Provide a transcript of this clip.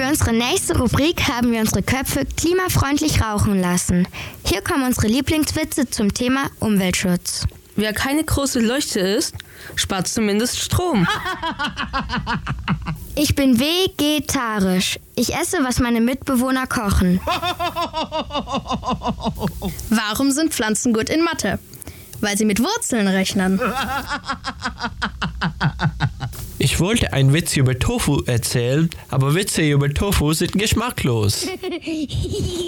Für unsere nächste Rubrik haben wir unsere Köpfe klimafreundlich rauchen lassen. Hier kommen unsere Lieblingswitze zum Thema Umweltschutz. Wer keine große Leuchte ist, spart zumindest Strom. Ich bin vegetarisch. Ich esse, was meine Mitbewohner kochen. Warum sind Pflanzen gut in Mathe? Weil sie mit Wurzeln rechnen. Ich wollte einen Witz über Tofu erzählen, aber Witze über Tofu sind geschmacklos.